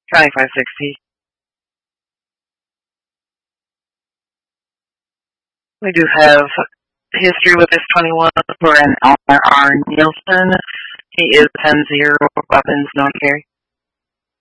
2560. We do have history with this 21 for an R. Nielsen. He is 10-0 weapons, not carry.